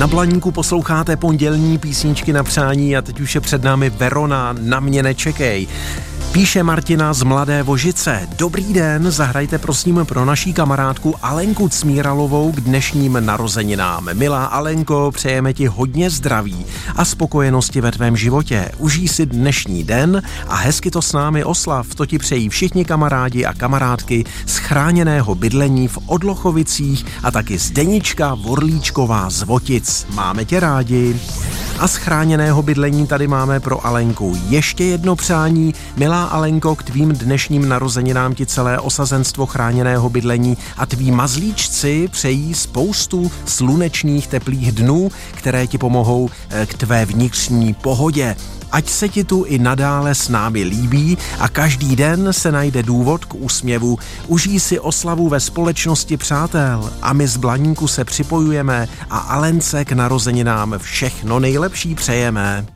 Na Blaníku posloucháte pondělní písničky na přání a teď už je před námi Verona, Na mě nečekej. Píše Martina z Mladé Vožice. Dobrý den, zahrajte prosím pro naší kamarádku Alenku Cmíralovou k dnešním narozeninám. Milá Alenko, přejeme ti hodně zdraví a spokojenosti ve tvém životě. Užij si dnešní den a hezky to s námi oslav. To ti přejí všichni kamarádi a kamarádky z chráněného bydlení v Odlochovicích a taky Zdenička Vorlíčková z Votic. Máme tě rádi. A z chráněného bydlení tady máme pro Alenku ještě jedno přání. Milá Alenko, k tvým dnešním narozeninám ti celé osazenstvo chráněného bydlení a tví mazlíčci přejí spoustu slunečných teplých dnů, které ti pomohou k tvé vnitřní pohodě. Ať se ti tu i nadále s námi líbí a každý den se najde důvod k úsměvu. Užij si oslavu ve společnosti přátel a my z Blaníku se připojujeme a Alence k narozeninám všechno nejlepší přejeme.